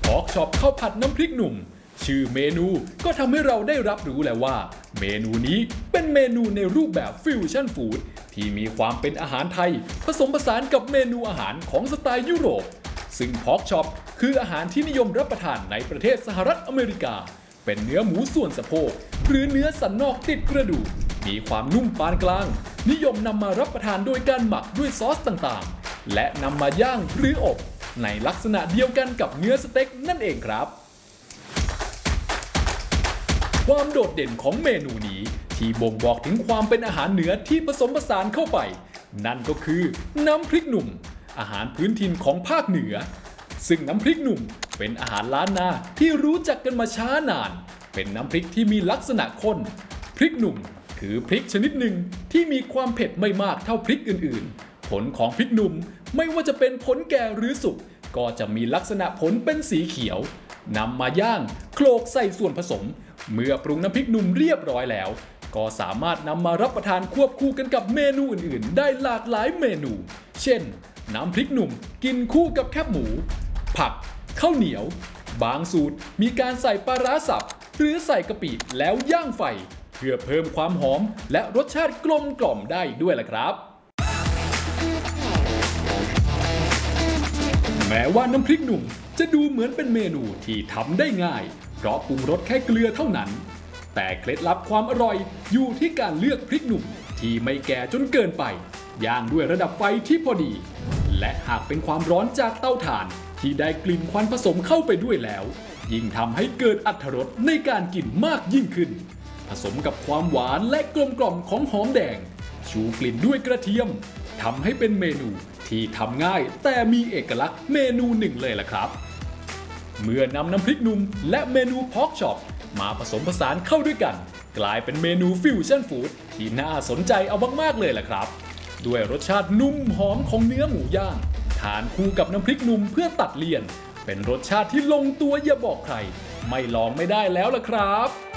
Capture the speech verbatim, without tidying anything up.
Pork Chop ข้าวผัดน้ำพริกหนุ่มชื่อเมนูก็ทำให้เราได้รับรู้แล้วว่าเมนูนี้เป็นเมนูในรูปแบบฟิวชั่นฟู้ดที่มีความเป็นอาหารไทยผสมผสานกับเมนูอาหารของสไตล์ยุโรปซึ่ง Pork Chop คืออาหารที่นิยมรับประทานในประเทศสหรัฐอเมริกาเป็นเนื้อหมูส่วนสะโพกหรือเนื้อสันนอกติดกระดูกมีความนุ่มปานกลางนิยมนำมารับประทานโดยการหมักด้วยซอสต่างๆและนำมาย่างหรืออบในลักษณะเดียวกันกับเนื้อสเต็กนั่นเองครับความโดดเด่นของเมนูนี้ที่บ่งบอกถึงความเป็นอาหารเหนือที่ผสมผสานเข้าไปนั่นก็คือน้ำพริกหนุ่มอาหารพื้นถิ่นของภาคเหนือซึ่งน้ำพริกหนุ่มเป็นอาหารล้านนาที่รู้จักกันมาช้านานเป็นน้ำพริกที่มีลักษณะข้นพริกหนุ่มคือพริกชนิดหนึ่งที่มีความเผ็ดไม่มากเท่าพริกอื่นๆผลของพริกหนุ่มไม่ว่าจะเป็นผลแก่หรือสุกก็จะมีลักษณะผลเป็นสีเขียวนำมาย่างโขลกใส่ส่วนผสมเมื่อปรุงน้ำพริกหนุ่มเรียบร้อยแล้วก็สามารถนำมารับประทานควบคู่กันกับเมนูอื่นๆได้หลากหลายเมนูเช่นน้ำพริกหนุ่มกินคู่กับแคบหมูผักข้าวเหนียวบางสูตรมีการใส่ปลาร้าสับหรือใส่กะปิแล้วย่างไฟเพื่อเพิ่มความหอมและรสชาติกลมกล่อมได้ด้วยล่ะครับแม้ว่าน้ำพริกหนุ่มจะดูเหมือนเป็นเมนูที่ทำได้ง่ายเพราะปรุงรสแค่เกลือเท่านั้นแต่เคล็ดลับความอร่อยอยู่ที่การเลือกพริกหนุ่มที่ไม่แก่จนเกินไปย่างด้วยระดับไฟที่พอดีและหากเป็นความร้อนจากเตาถ่านที่ได้กลิ่นควันผสมเข้าไปด้วยแล้วยิ่งทำให้เกิดอรรถรสในการกินมากยิ่งขึ้นผสมกับความหวานและกลมกล่อมของหอมแดงชูกลิ่นด้วยกระเทียมทำให้เป็นเมนูที่ทำง่ายแต่มีเอกลักษณ์เมนูหนึ่งเลยล่ะครับเมื่อนำน้ำพริกหนุ่มและเมนู Pork Chop มาผสมผสานเข้าด้วยกันกลายเป็นเมนูฟิวชั่นฟู้ดที่น่าสนใจเอามากๆเลยล่ะครับด้วยรสชาตินุ่มหอมของเนื้อหมูย่างทานคู่กับน้ำพริกหนุ่มเพื่อตัดเลี่ยนเป็นรสชาติที่ลงตัวอย่าบอกใครไม่ลองไม่ได้แล้วล่ะครับ